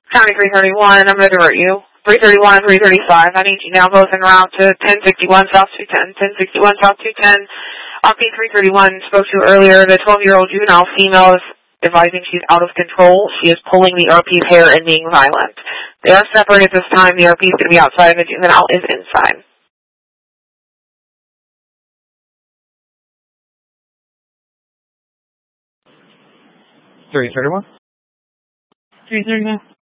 County 331, I'm going to divert you. 331 and 335. I need you now both en route to 1061 South 210. 1061 South 210. RP 331 spoke to earlier. The 12-year-old juvenile female is advising she's out of control. She is pulling the RP's hair and being violent. They are separated this time. The RP is going to be outside and the juvenile is inside. Three 31. 331.